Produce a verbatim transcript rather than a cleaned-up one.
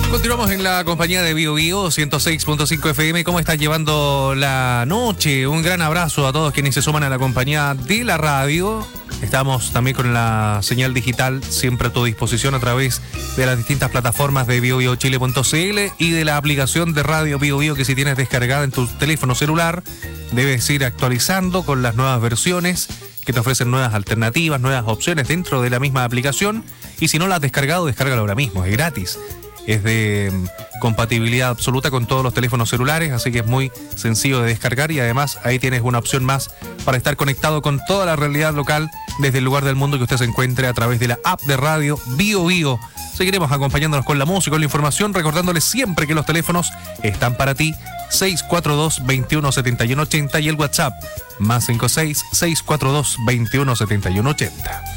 Continuamos en la compañía de Bio Bio ciento seis punto cinco F M. ¿Cómo estás llevando la noche? Un gran abrazo a todos quienes se suman a la compañía de la radio. Estamos también con la señal digital siempre a tu disposición a través de las distintas plataformas de bio bio chile punto c l y de la aplicación de Radio Bio Bio, que si tienes descargada en tu teléfono celular debes ir actualizando con las nuevas versiones que te ofrecen nuevas alternativas, nuevas opciones dentro de la misma aplicación. Y si no la has descargado, descárgalo ahora mismo, es gratis. Es de compatibilidad absoluta con todos los teléfonos celulares, así que es muy sencillo de descargar y además ahí tienes una opción más para estar conectado con toda la realidad local desde el lugar del mundo que usted se encuentre a través de la app de radio Bio Bio. Seguiremos acompañándonos con la música, con la información, recordándoles siempre que los teléfonos están para ti. seis cuatro dos, veintiuno, setenta y uno, ochenta y el WhatsApp más cinco seis, seis cuatro dos, veintiuno, setenta y uno, ochenta.